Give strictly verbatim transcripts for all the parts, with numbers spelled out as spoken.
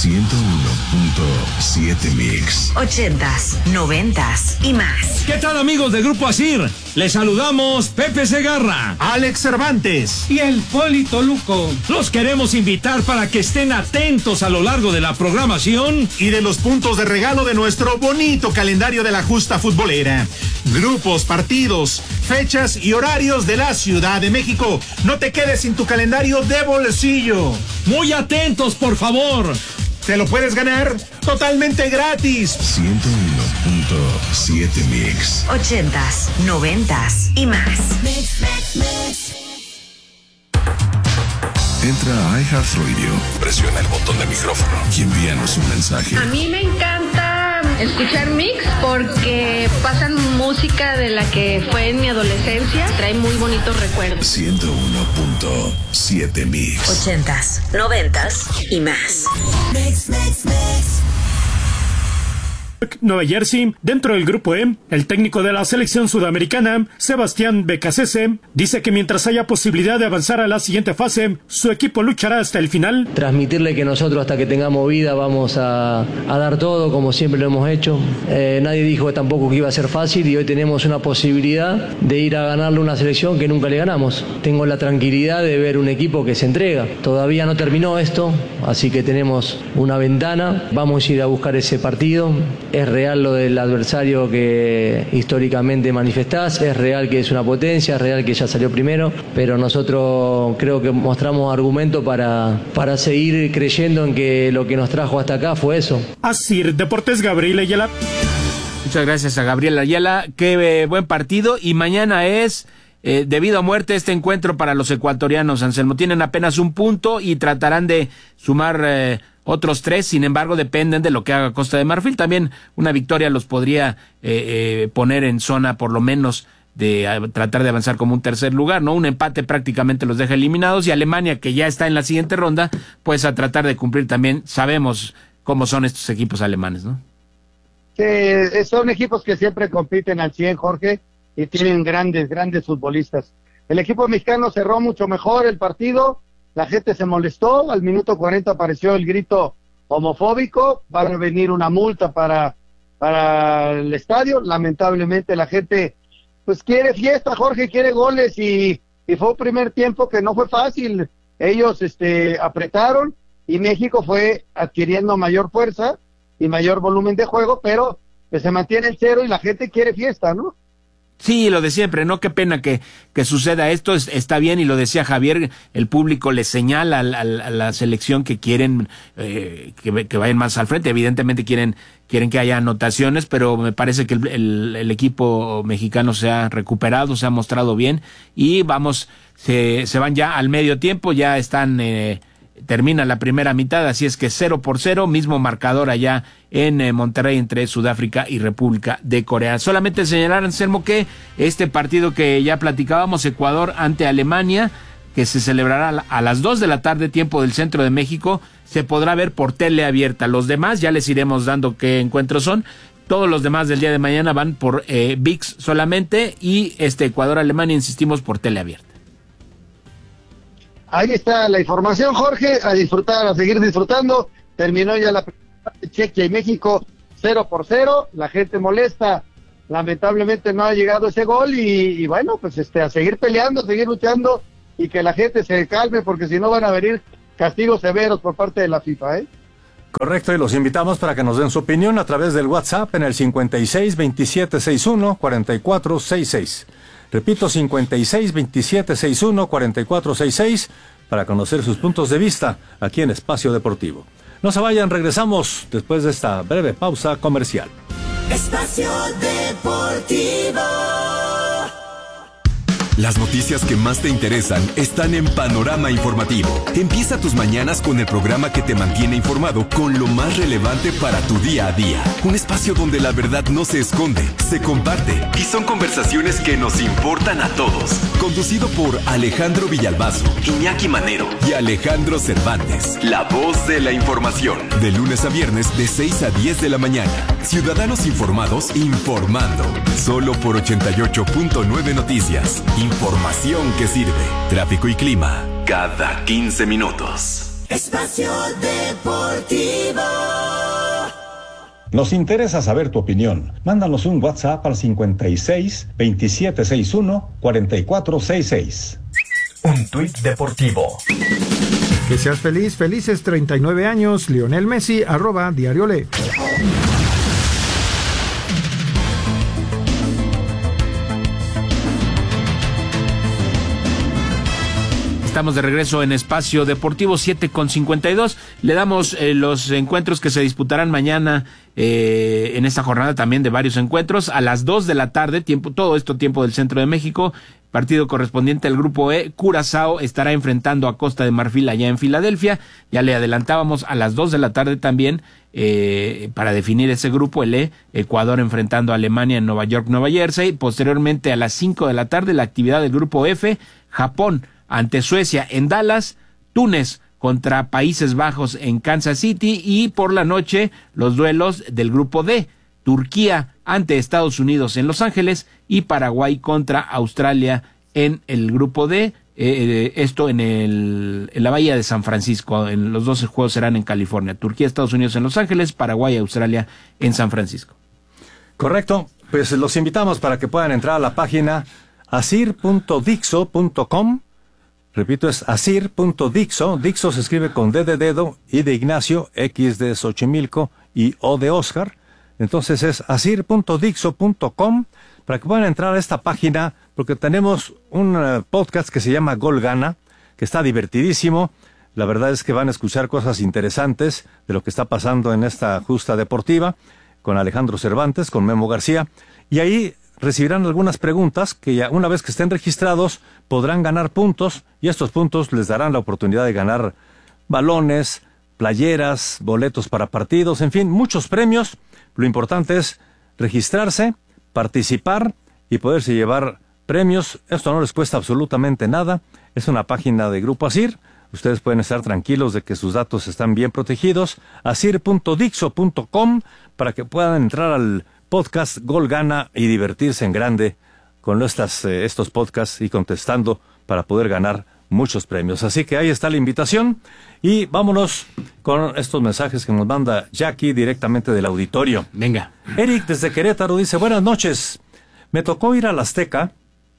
ciento uno punto siete Mix. Ochentas, noventas y más. ¿Qué tal, amigos de Grupo Asir? Les saludamos Pepe Segarra, Alex Cervantes y el Polito Luco. Los queremos invitar para que estén atentos a lo largo de la programación y de los puntos de regalo de nuestro bonito calendario de la justa futbolera. Grupos, partidos, fechas y horarios de la Ciudad de México. No te quedes sin tu calendario de bolsillo. Muy atentos, por favor. Te lo puedes ganar totalmente gratis. ciento uno punto siete Mix. Ochentas, noventas y más. Mix, mix, mix. Entra a iHeartRadio, presiona el botón de micrófono y envíanos un mensaje. A mí me encanta escuchar Mix porque pasan música de la que fue en mi adolescencia. Trae muy bonitos recuerdos. ciento uno punto siete Mix. Ochentas, noventas y más. Mix, mix, mix. Nueva Jersey, dentro del grupo E, el técnico de la selección sudamericana, Sebastián Becasese, dice que mientras haya posibilidad de avanzar a la siguiente fase, su equipo luchará hasta el final. Transmitirle que nosotros hasta que tengamos vida vamos a, a dar todo como siempre lo hemos hecho. Eh, nadie dijo tampoco que iba a ser fácil y hoy tenemos una posibilidad de ir a ganarle una selección que nunca le ganamos. Tengo la tranquilidad de ver un equipo que se entrega. Todavía no terminó esto, así que tenemos una ventana. Vamos a ir a buscar ese partido. Es real lo del adversario que históricamente manifestás, es real que es una potencia, es real que ya salió primero, pero nosotros creo que mostramos argumento para, para seguir creyendo en que lo que nos trajo hasta acá fue eso. Asir Deportes, Gabriel Ayala. Muchas gracias a Gabriel Ayala, qué eh, buen partido, y mañana es eh, debido a muerte este encuentro para los ecuatorianos, Anselmo. Tienen apenas un punto y tratarán de sumar eh, otros tres, sin embargo dependen de lo que haga Costa de Marfil. También una victoria los podría eh, eh, poner en zona por lo menos de eh, tratar de avanzar como un tercer lugar, ¿no? Un empate prácticamente los deja eliminados, y Alemania, que ya está en la siguiente ronda, pues a tratar de cumplir también. Sabemos cómo son estos equipos alemanes, ¿no? Sí, son equipos que siempre compiten al cien, Jorge, y tienen grandes, grandes futbolistas. El equipo mexicano cerró mucho mejor el partido. La gente se molestó, al minuto cuarenta apareció el grito homofóbico, va a venir una multa para, para el estadio. Lamentablemente la gente pues quiere fiesta, Jorge, quiere goles, y, y fue un primer tiempo que no fue fácil. Ellos este apretaron y México fue adquiriendo mayor fuerza y mayor volumen de juego, pero pues se mantiene el cero y la gente quiere fiesta, ¿no? Sí, lo de siempre, ¿no? Qué pena que, que suceda esto, es, está bien, y lo decía Javier, el público le señala a, a, a la selección que quieren eh, que, que vayan más al frente. Evidentemente quieren quieren que haya anotaciones, pero me parece que el, el, el equipo mexicano se ha recuperado, se ha mostrado bien, y vamos, se, se van ya al medio tiempo, ya están... Eh, termina la primera mitad, así es que cero por cero, mismo marcador allá en eh, Monterrey entre Sudáfrica y República de Corea. Solamente señalar, Anselmo, que este partido que ya platicábamos, Ecuador ante Alemania, que se celebrará a las dos de la tarde, tiempo del centro de México, se podrá ver por tele abierta. Los demás ya les iremos dando qué encuentros son. Todos los demás del día de mañana van por eh, V I X solamente, y este Ecuador-Alemania, insistimos, por tele abierta. Ahí está la información, Jorge, a disfrutar, a seguir disfrutando. Terminó ya la parte, Chequia y México cero por cero, la gente molesta, lamentablemente no ha llegado ese gol, y, y bueno, pues este a seguir peleando, a seguir luchando, y que la gente se calme, porque si no van a venir castigos severos por parte de la FIFA, ¿eh? Correcto, y los invitamos para que nos den su opinión a través del WhatsApp en el cincuenta y seis, veintisiete sesenta y uno, cuarenta y cuatro sesenta y seis. Repito, cincuenta y seis, veintisiete sesenta y uno, cuarenta y cuatro sesenta y seis, para conocer sus puntos de vista aquí en Espacio Deportivo. No se vayan, regresamos después de esta breve pausa comercial. Espacio Deportivo. Las noticias que más te interesan están en Panorama Informativo. Empieza tus mañanas con el programa que te mantiene informado con lo más relevante para tu día a día. Un espacio donde la verdad no se esconde, se comparte y son conversaciones que nos importan a todos. Conducido por Alejandro Villalbazo, Iñaki Manero y Alejandro Cervantes. La voz de la información. De lunes a viernes de seis a diez de la mañana. Ciudadanos informados informando. Solo por ochenta y ocho punto nueve Noticias. Información que sirve. Tráfico y clima cada quince minutos. Espacio Deportivo. Nos interesa saber tu opinión. Mándanos un WhatsApp al cincuenta y seis, veintisiete sesenta y uno, cuarenta y cuatro sesenta y seis. Un tuit deportivo. Que seas feliz, felices treinta y nueve años, Lionel Messi, arroba Diario Le. Estamos de regreso en Espacio Deportivo, siete con cincuenta y dos. Le damos eh, los encuentros que se disputarán mañana eh, en esta jornada también de varios encuentros. A las dos de la tarde, tiempo, todo esto tiempo del Centro de México, partido correspondiente al Grupo E, Curazao estará enfrentando a Costa de Marfil allá en Filadelfia. Ya le adelantábamos a las dos de la tarde también, eh, para definir ese grupo, el E, Ecuador enfrentando a Alemania en Nueva York, Nueva Jersey. Posteriormente a las cinco de la tarde, la actividad del Grupo F, Japón ante Suecia en Dallas, Túnez contra Países Bajos en Kansas City, y por la noche los duelos del Grupo D, Turquía ante Estados Unidos en Los Ángeles y Paraguay contra Australia en el Grupo D, eh, esto en, el, en la Bahía de San Francisco. En los doce juegos serán en California, Turquía, Estados Unidos en Los Ángeles, Paraguay y Australia en San Francisco. Correcto, pues los invitamos para que puedan entrar a la página asir punto dixo punto com. Repito, es asir punto dixo. Dixo se escribe con D de dedo, I de Ignacio, X de Xochimilco y O de Oscar. Entonces es asir punto dixo punto com para que puedan entrar a esta página, porque tenemos un uh, podcast que se llama Gol Gana, que está divertidísimo. La verdad es que van a escuchar cosas interesantes de lo que está pasando en esta justa deportiva con Alejandro Cervantes, con Memo García, y ahí recibirán algunas preguntas que ya una vez que estén registrados podrán ganar puntos, y estos puntos les darán la oportunidad de ganar balones, playeras, boletos para partidos, en fin, muchos premios. Lo importante es registrarse, participar y poderse llevar premios. Esto no les cuesta absolutamente nada. Es una página de Grupo Asir. Ustedes pueden estar tranquilos de que sus datos están bien protegidos. asir punto dixo punto com para que puedan entrar al podcast Gol Gana y divertirse en grande con estas, eh, estos podcasts y contestando para poder ganar muchos premios. Así que ahí está la invitación y vámonos con estos mensajes que nos manda Jackie directamente del auditorio. Venga. Eric desde Querétaro dice: buenas noches. Me tocó ir al Azteca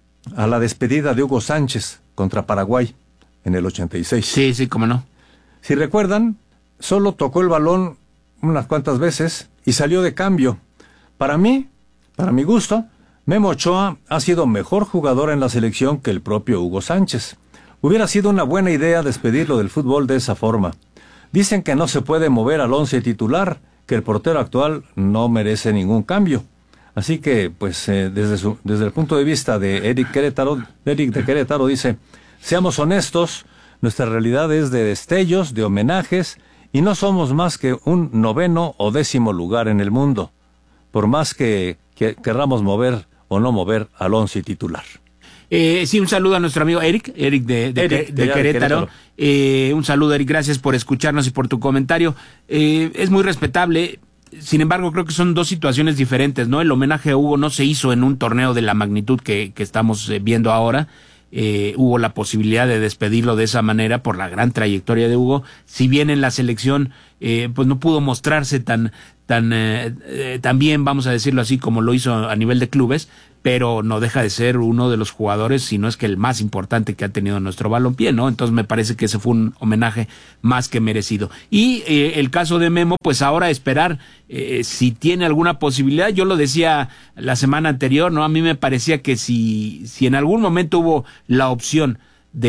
a la despedida de Hugo Sánchez contra Paraguay en el ochenta y seis. Sí, sí, cómo no. Si recuerdan, solo tocó el balón unas cuantas veces y salió de cambio. Para mí, para mi gusto, Memo Ochoa ha sido mejor jugador en la selección que el propio Hugo Sánchez. Hubiera sido una buena idea despedirlo del fútbol de esa forma. Dicen que no se puede mover al once titular, que el portero actual no merece ningún cambio. Así que, pues, eh, desde, su, desde el punto de vista de Eric Querétaro, Eric de Querétaro dice: seamos honestos, nuestra realidad es de destellos, de homenajes, y no somos más que un noveno o décimo lugar en el mundo, por más que, que querramos mover o no mover al once titular. Eh, sí, un saludo a nuestro amigo Eric, Eric de, de, Eric, de, de Querétaro. Querétaro. Eh, un saludo, Eric, gracias por escucharnos y por tu comentario. Eh, es muy respetable. Sin embargo, creo que son dos situaciones diferentes, ¿no? El homenaje a Hugo no se hizo en un torneo de la magnitud que, que estamos eh, viendo ahora. Eh, hubo la posibilidad de despedirlo de esa manera por la gran trayectoria de Hugo. Si bien en la selección eh, pues no pudo mostrarse tan tan eh, eh, tan bien, vamos a decirlo así, como lo hizo a nivel de clubes, pero no deja de ser uno de los jugadores, si no es que el más importante que ha tenido nuestro balompié, ¿no? Entonces me parece que ese fue un homenaje más que merecido. Y eh, el caso de Memo, pues ahora esperar eh, si tiene alguna posibilidad. Yo lo decía la semana anterior, ¿no? A mí me parecía que si, si en algún momento hubo la opción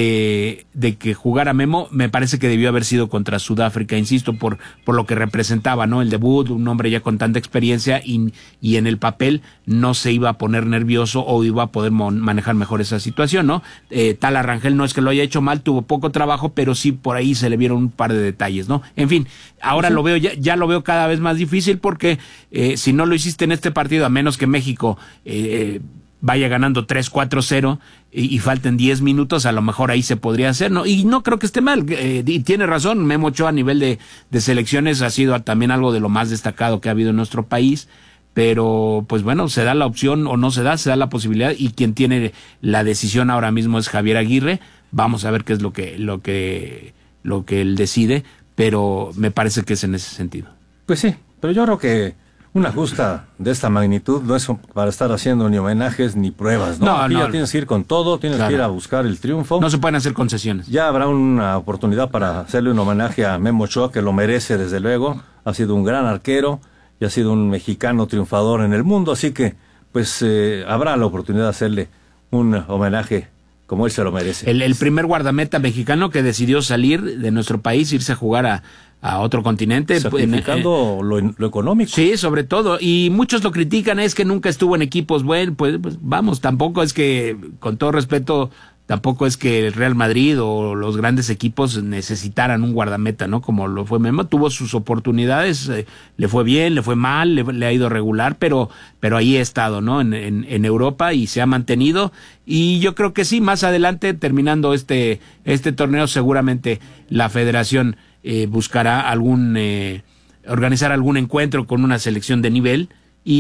de, de que jugara Memo, me parece que debió haber sido contra Sudáfrica, insisto, por, por lo que representaba, ¿no? El debut, un hombre ya con tanta experiencia y, y en el papel no se iba a poner nervioso o iba a poder mon, manejar mejor esa situación, ¿no? Eh, Tala Rangel no es que lo haya hecho mal, tuvo poco trabajo, pero sí por ahí se le vieron un par de detalles, ¿no? En fin, ahora ¿sí? lo veo ya, ya lo veo cada vez más difícil porque eh, si no lo hiciste en este partido, a menos que México eh, vaya ganando tres cuatro cero y, y falten diez minutos, a lo mejor ahí se podría hacer, ¿no? Y no creo que esté mal, eh, y tiene razón, Memo Ochoa a nivel de, de selecciones ha sido también algo de lo más destacado que ha habido en nuestro país, pero pues bueno, se da la opción o no se da, se da la posibilidad, y quien tiene la decisión ahora mismo es Javier Aguirre. Vamos a ver qué es lo que, lo que lo que él decide, pero me parece que es en ese sentido. Pues sí, pero yo creo que una justa de esta magnitud no es para estar haciendo ni homenajes ni pruebas, ¿no? No, Aquí no. ya tienes que ir con todo, tienes Claro. que ir a buscar el triunfo. No se pueden hacer concesiones. Ya habrá una oportunidad para hacerle un homenaje a Memo Ochoa, que lo merece desde luego. Ha sido un gran arquero y ha sido un mexicano triunfador en el mundo, así que pues eh, habrá la oportunidad de hacerle un homenaje como él se lo merece. El, el primer guardameta mexicano que decidió salir de nuestro país, irse a jugar a, a otro continente. Sacrificando eh, lo, lo económico. Sí, sobre todo. Y muchos lo critican, es que nunca estuvo en equipos buenos. Pues, pues vamos, tampoco es que, con todo respeto, tampoco es que el Real Madrid o los grandes equipos necesitaran un guardameta, ¿no? Como lo fue Memo, tuvo sus oportunidades, eh, le fue bien, le fue mal, le, le ha ido regular, pero pero ahí ha estado, ¿no? En, en, en Europa y se ha mantenido. Y yo creo que sí, más adelante, terminando este, este torneo, seguramente la federación eh, buscará algún, eh, organizar algún encuentro con una selección de nivel.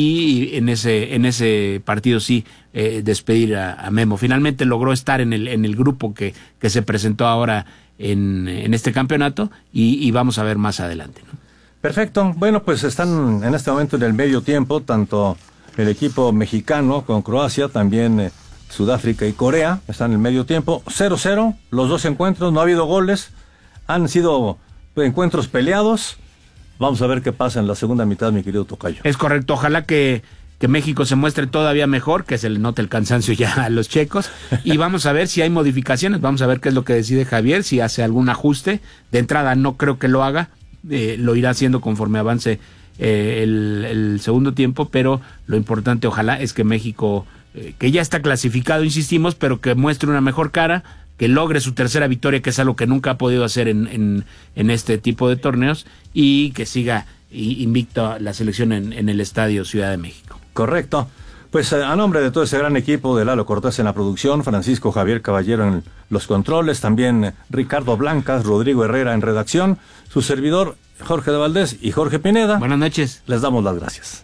Y en ese en ese partido sí eh, despedir a, a Memo. Finalmente logró estar en el en el grupo que, que se presentó ahora en, en este campeonato y, y vamos a ver más adelante, ¿no? Perfecto. Bueno, pues están en este momento en el medio tiempo, tanto el equipo mexicano con Croacia, también eh, Sudáfrica y Corea, están en el medio tiempo. cero cero, los dos encuentros, no ha habido goles, han sido encuentros peleados. Vamos a ver qué pasa en la segunda mitad, mi querido tocayo. Es correcto, ojalá que, que México se muestre todavía mejor, que se le note el cansancio ya a los checos, y vamos a ver si hay modificaciones, vamos a ver qué es lo que decide Javier, si hace algún ajuste. De entrada no creo que lo haga, eh, lo irá haciendo conforme avance eh, el, el segundo tiempo, pero lo importante ojalá es que México, eh, que ya está clasificado, insistimos, pero que muestre una mejor cara, que logre su tercera victoria, que es algo que nunca ha podido hacer en, en, en este tipo de torneos, y que siga invicto la selección en, en el Estadio Ciudad de México. Correcto. Pues a nombre de todo ese gran equipo de Lalo Cortés en la producción, Francisco Javier Caballero en los controles, también Ricardo Blancas, Rodrigo Herrera en redacción, su servidor Jorge de Valdés y Jorge Pineda. Buenas noches. Les damos las gracias.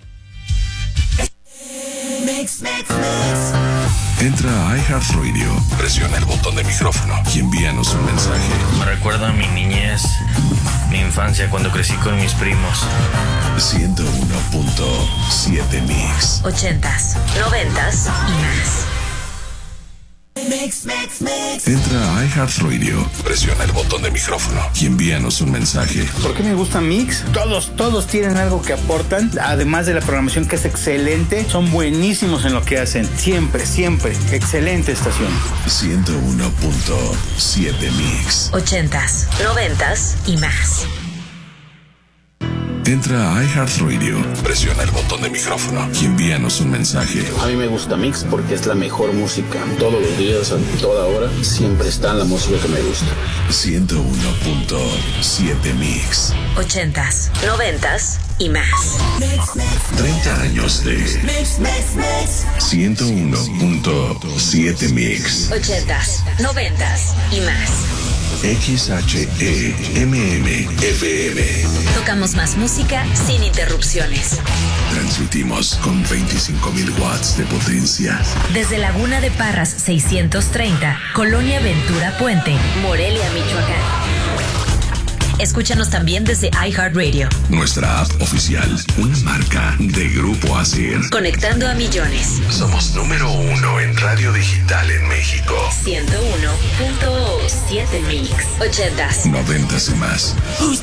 Mix, mix, mix. Entra a iHeartRadio, presiona el botón de micrófono y envíanos un mensaje. Me recuerda a mi niñez, mi infancia cuando crecí con mis primos. ciento uno punto siete Mix. Ochentas, noventas y más. Mix, mix, mix. Entra a iHeartRadio, presiona el botón de micrófono y envíanos un mensaje. ¿Por qué me gusta Mix? Todos, todos tienen algo que aportan, además de la programación que es excelente, son buenísimos en lo que hacen, siempre, siempre, excelente estación. ciento uno punto siete Mix. Ochentas, noventas y más. Entra a iHeartRadio, presiona el botón de micrófono y envíanos un mensaje. A mí me gusta Mix porque es la mejor música. Todos los días, a toda hora, siempre está la música que me gusta. ciento uno punto siete Mix. Ochentas, noventas y más. treinta años de ciento uno punto siete Mix. Ochentas, noventas y más. X H E M M F M. Tocamos más música sin interrupciones. Transmitimos con veinticinco mil watts de potencia. Desde Laguna de Parras seiscientos treinta, Colonia Ventura Puente, Morelia, Michoacán. Escúchanos también desde iHeartRadio. Nuestra app oficial, una marca de Grupo Asir. Conectando a millones. Somos número uno en radio digital en México. ciento uno punto siete Mix. Ochentas. Noventas y más. Who's